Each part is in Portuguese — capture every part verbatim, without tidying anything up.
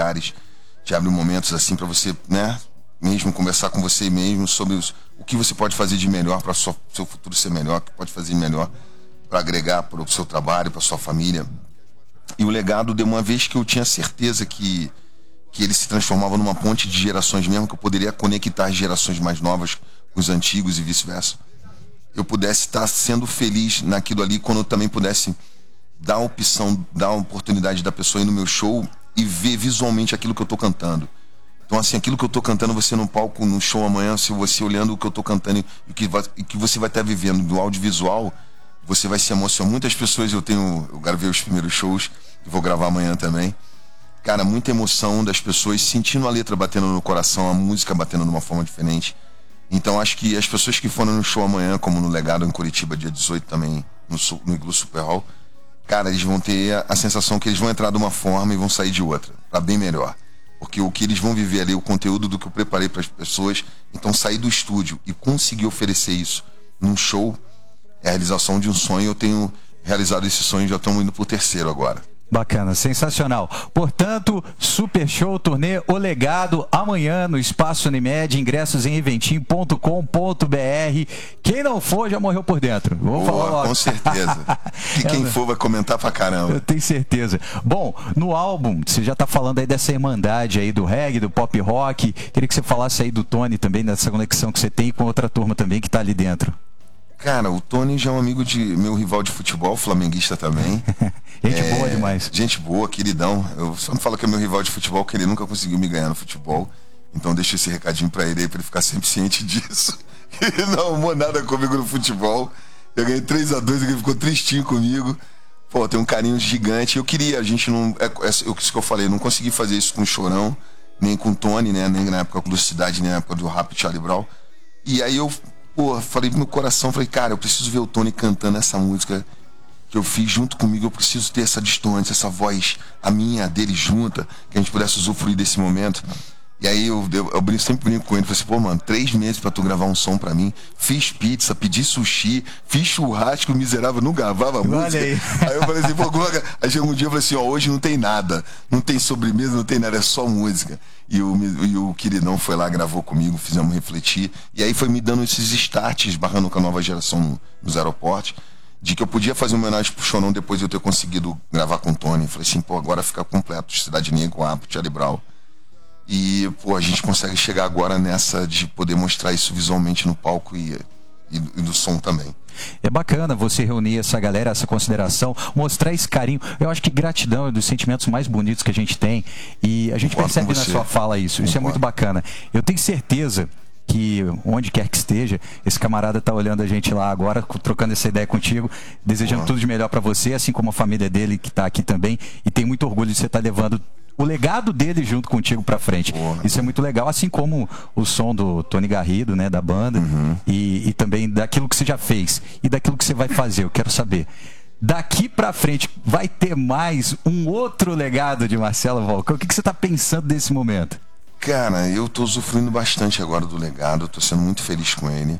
lugares, te abre momentos assim para você, né, mesmo conversar com você mesmo sobre os, o que você pode fazer de melhor para o seu futuro ser melhor, o que pode fazer de melhor para agregar para o seu trabalho, para sua família. E o legado, de uma vez que eu tinha certeza que, que ele se transformava numa ponte de gerações mesmo, que eu poderia conectar as gerações mais novas com os antigos e vice-versa, eu pudesse estar sendo feliz naquilo ali, quando eu também pudesse dar a opção, dar a oportunidade da pessoa ir no meu show e ver visualmente aquilo que eu tô cantando. Então, assim, aquilo que eu tô cantando, você no palco, no show amanhã, se você olhando o que eu tô cantando e o que, vai, e que você vai estar vivendo do audiovisual, você vai se emocionar. Muitas pessoas, eu tenho, eu gravei os primeiros shows, e vou gravar amanhã também. Cara, muita emoção das pessoas sentindo a letra batendo no coração, a música batendo de uma forma diferente. Então acho que as pessoas que foram no show amanhã, como no Legado em Curitiba, dia dezoito também, no, no Iglu Super Hall, cara, eles vão ter a, a sensação que eles vão entrar de uma forma e vão sair de outra, pra bem melhor. Porque o que eles vão viver ali, o conteúdo do que eu preparei para as pessoas, então sair do estúdio e conseguir oferecer isso num show é a realização de um sonho. Eu tenho realizado esse sonho, já estamos indo pro terceiro agora. Bacana, sensacional. Portanto, Super Show Turnê O Legado, amanhã no Espaço Unimed, ingressos em eventim ponto com ponto br. Quem não for já morreu por dentro. Vou Boa, falar logo. Com certeza. E quem for vai comentar pra caramba. Eu tenho certeza. Bom, no álbum, você já tá falando aí dessa irmandade aí do reggae, do pop rock. Queria que você falasse aí do Tony também, dessa conexão que você tem com outra turma também que tá ali dentro. Cara, o Tony já é um amigo de meu rival de futebol, flamenguista também. Gente é, boa demais. Gente boa, queridão. Eu só não falo que é meu rival de futebol, que ele nunca conseguiu me ganhar no futebol. Então deixa esse recadinho pra ele aí, pra ele ficar sempre ciente disso. Ele não arrumou nada comigo no futebol. Eu ganhei três a dois, ele ficou tristinho comigo. Pô, tem um carinho gigante. Eu queria, a gente não... É, é isso que eu falei, não consegui fazer isso com o Chorão, nem com o Tony, né? Nem na época com Lucidade, nem na época do Rap Charlie Brown. E aí eu... Pô, falei no meu coração, falei, cara, eu preciso ver o Tony cantando essa música que eu fiz junto comigo, eu preciso ter essa distância, essa voz, a minha, a dele junta, que a gente pudesse usufruir desse momento. E aí eu, eu, eu brinco, sempre brinco com ele, falei assim, pô, mano, três meses pra tu gravar um som pra mim, fiz pizza, pedi sushi, fiz churrasco, miserável, não gravava música. Aí. aí eu falei assim, pô, aí chegou um dia eu falei assim, ó, hoje não tem nada, não tem sobremesa, não tem nada, é só música. E o, e o queridão foi lá, gravou comigo, fizemos refletir, e aí foi me dando esses starts, barrando com a nova geração no, nos aeroportos, de que eu podia fazer uma homenagem pro Chorão depois de eu ter conseguido gravar com o Tony. Falei assim, pô, agora fica completo, Cidade Negra, Apo, Charlie Brown. E, pô, a gente consegue chegar agora nessa de poder mostrar isso visualmente no palco e, e, e do som também. É bacana você reunir essa galera, essa consideração, mostrar esse carinho. Eu acho que gratidão é dos sentimentos mais bonitos que a gente tem. E a gente percebe na sua fala isso. Isso é muito bacana. Eu tenho certeza que onde quer que esteja, esse camarada tá olhando a gente lá agora, trocando essa ideia contigo, desejando Boa. tudo de melhor para você, assim como a família dele que tá aqui também. E tem muito orgulho de você estar tá levando o legado dele junto contigo pra frente. Boa. Isso é muito legal, assim como o som do Tony Garrido, né, da banda, uhum. e, e também daquilo que você já fez e daquilo que você vai fazer. Eu quero saber, daqui pra frente, vai ter mais um outro legado de Marcelo Falcão? O que, que você tá pensando nesse momento? Cara, eu tô usufruindo bastante agora do legado, tô sendo muito feliz com ele.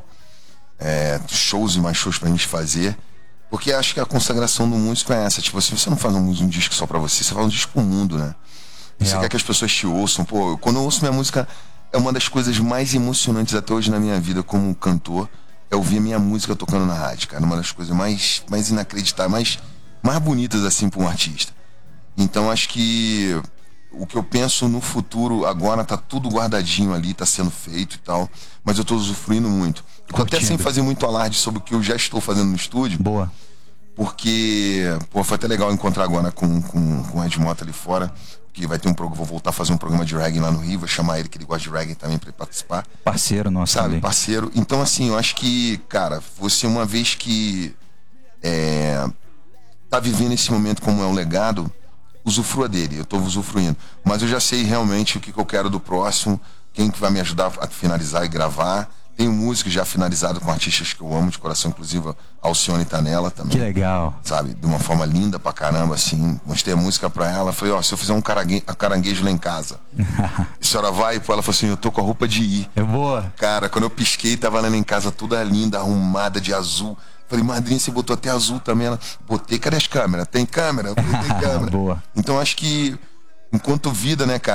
É, shows e mais shows pra gente fazer. Porque acho que a consagração do músico é essa. Tipo assim, você não faz um, um disco só pra você, você faz um disco pro mundo, né? Você Real. quer que as pessoas te ouçam. Pô, quando eu ouço minha música, é uma das coisas mais emocionantes até hoje na minha vida como cantor, é ouvir a minha música tocando na rádio, cara. Uma das coisas mais, mais inacreditáveis, mais, mais bonitas, assim, pra um artista. Então, acho que o que eu penso no futuro agora tá tudo guardadinho ali, tá sendo feito e tal, mas eu tô usufruindo muito. Eu tô até sem fazer muito alarde sobre o que eu já estou fazendo no estúdio. Boa. Porque, pô, foi até legal encontrar agora com, com, com o Ed Mota ali fora, que vai ter um programa, vou voltar a fazer um programa de reggae lá no Rio, vou chamar ele, que ele gosta de reggae também, pra ele participar. Parceiro nosso, sabe? Também. Parceiro. Então, assim, eu acho que, cara, você uma vez que é, tá vivendo esse momento como é um legado, usufrua dele, eu tô usufruindo. Mas eu já sei realmente o que, que eu quero do próximo, quem que vai me ajudar a finalizar e gravar. Tenho música já finalizada com artistas que eu amo de coração, inclusive a Alcione tá nela também. Que legal. Sabe, de uma forma linda pra caramba, assim. Mostrei a música pra ela, falei, ó, se eu fizer um carangue caranguejo lá em casa, a senhora vai? Pô, ela falou assim, eu tô com a roupa de ir. É boa. Cara, quando eu pisquei, tava lá em casa toda linda, arrumada, de azul. Falei, madrinha, você botou até azul também? Ela, botei, cadê as câmeras? Tem câmera? Eu falei, tem câmera. Boa. Então acho que, enquanto vida, né, cara?